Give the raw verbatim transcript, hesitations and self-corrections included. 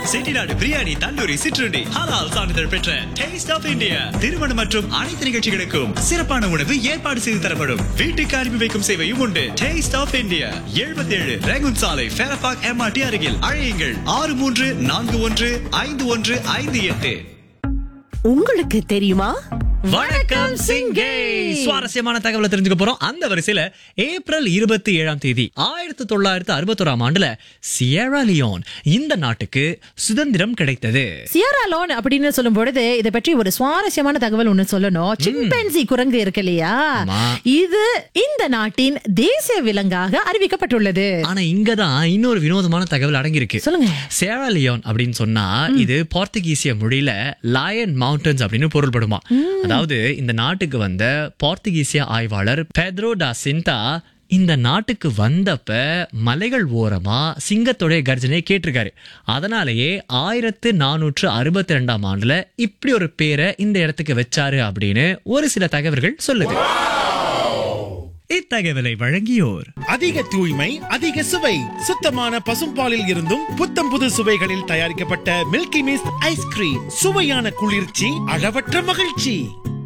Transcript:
செட்டிநாடு பிரியாணி, தந்தூரி, சிற்றுண்டி, ஹலால் சான்றிதழ் பெற்ற டேஸ்ட் ஆஃப் இந்தியா. திருமணம் மற்றும் அனைத்து நிகழ்ச்சிகளுக்கும் சிறப்பான உணவு ஏற்பாடு செய்து தரப்படும். வீட்டுக்கு அனுப்பி வைக்கும் சேவையும் உண்டு. டேஸ்ட் ஆஃப் இந்தியா, எழுபத்தி ஏழு ரேகுன் சாலை, ஃபேரபாக் எம்ஆர்டி அருகில். அழையுங்கள் ஆறு மூன்று நான்கு ஒன்று ஐந்து ஒன்று ஐந்து எட்டு. உங்களுக்கு தெரியுமா? வணக்கம் சிங்கே. சுவாரஸ்யமான தகவலை தெரிஞ்சுக்க போறோம். அந்த வரிசையில ஏப்ரல் இருபத்தி ஏழாம் தேதி ஆயிரத்தி தொள்ளாயிரத்தி அறுபத்தி ஓராம் ஆண்டுல சியரா லியோன் இந்த நாட்டுக்கு சுதந்திரம் கிடைத்தது. சியரா லியோன் அப்படின்னு சொல்லும் பொழுது இதை பற்றி ஒரு சுவாரஸ்யமான தகவல் ஒண்ணு சொல்லணும். சிம்பன்சி குரங்கு இருக்கு இல்லையா, இது இந்த நாட்டின் தேசிய விலங்காக அறிவிக்கப்பட்டுள்ளது. ஆனா இங்கதான் இன்னொரு வினோதமான தகவல் அடங்கியிருக்கு. சொல்லுங்க. சியரா லியோன் அப்படின்னு சொன்னா இது போர்த்துகீசிய மொழியில லயன் மவுண்டன்ஸ் அப்படின்னு பொருள்படுமா. அதாவது இந்த நாட்டுக்கு வந்த போர்த்துகீசிய ஆய்வாளர் பெட்ரோ டா சின்டா இந்த நாட்டுக்கு வந்தப்ப மலைகள் ஓரமா சிங்கத்தோடைய கர்ஜனை கேட்டிருக்காரு. அதனாலேயே ஆயிரத்து நானூற்று அறுபத்தி ரெண்டாம் ஆண்டுல இப்படி ஒரு பேரை இந்த இடத்துக்கு வச்சாரு அப்படின்னு ஒரு சில தகவல்கள் சொல்லுது. இத்தகவலை வழங்கியோர் அதிக தூய்மை, அதிக சுவை, சுத்தமான பசும்பாலில் இருந்தும் புத்தம் புது சுவைகளில் தயாரிக்கப்பட்ட மில்கி மிஸ்ட் ஐஸ்கிரீம். சுவையான குளிர்ச்சி, அளவற்ற மகிழ்ச்சி.